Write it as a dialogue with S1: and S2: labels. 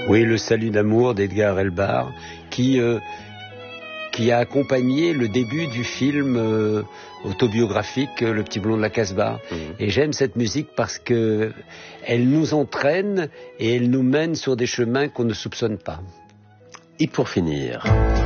S1: Oui, le Salut d'amour d'Edgar Elbar, qui a accompagné le début du film autobiographique Le Petit Blond de la Casbah. Et j'aime cette musique parce que elle nous entraîne et elle nous mène sur des chemins qu'on ne soupçonne pas.
S2: Et pour finir...